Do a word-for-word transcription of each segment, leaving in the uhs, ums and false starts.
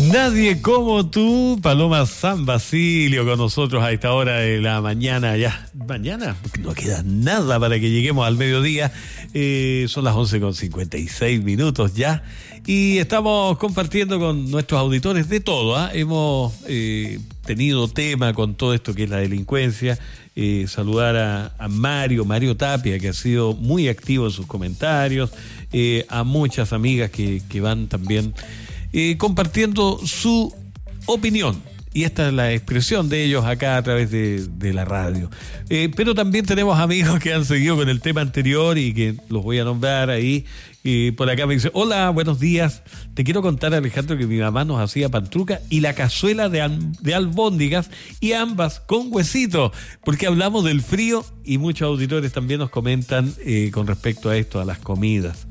Nadie como tú, Paloma San Basilio, con nosotros a esta hora de la mañana. Ya, mañana no queda nada para que lleguemos al mediodía. Eh, son las once con cincuenta y seis minutos ya. Y estamos compartiendo con nuestros auditores de todo. ¿eh? Hemos eh, tenido tema con todo esto que es la delincuencia. Eh, saludar a, a Mario, Mario Tapia, que ha sido muy activo en sus comentarios. Eh, a muchas amigas que, que van también eh, compartiendo su opinión. Y esta es la expresión de ellos acá a través de, de la radio. Eh, pero también tenemos amigos que han seguido con el tema anterior y que los voy a nombrar ahí. Y por acá me dice: hola, buenos días. Te quiero contar, Alejandro, que mi mamá nos hacía pantruca y la cazuela de, al, de albóndigas, y ambas con huesito, porque hablamos del frío y muchos auditores también nos comentan eh, con respecto a esto, a las comidas.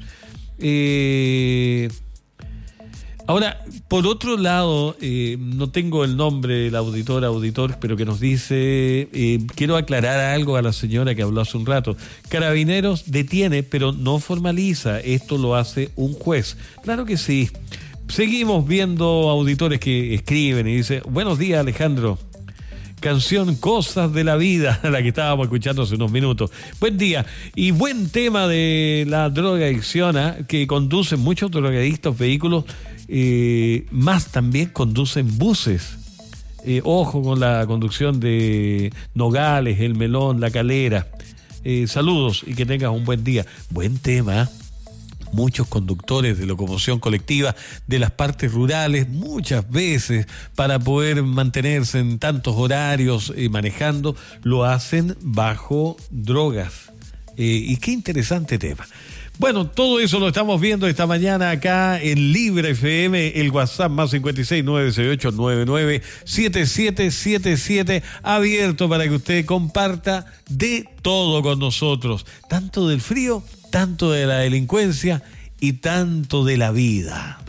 Eh... Ahora, por otro lado, eh, no tengo el nombre del auditor, auditor, pero que nos dice, eh, quiero aclarar algo a la señora que habló hace un rato. Carabineros detiene, pero no formaliza. Esto lo hace un juez. Claro que sí. Seguimos viendo auditores que escriben y dicen: buenos días, Alejandro. Canción Cosas de la Vida, la que estábamos escuchando hace unos minutos. Buen día. Y buen tema de la drogadicción, ¿eh? Que conducen muchos drogadictos vehículos. Eh, más también conducen buses. Eh, ojo con la conducción de Nogales, El Melón, La Calera. Eh, saludos y que tengas un buen día. Buen tema. Muchos conductores de locomoción colectiva de las partes rurales, muchas veces para poder mantenerse en tantos horarios eh, manejando, lo hacen bajo drogas. Eh, y qué interesante tema. Bueno, todo eso lo estamos viendo esta mañana acá en Libre F M, el WhatsApp más cincuenta y seis, nueve seis ocho, nueve nueve siete siete siete siete, abierto para que usted comparta de todo con nosotros, tanto del frío, tanto de la delincuencia y tanto de la vida.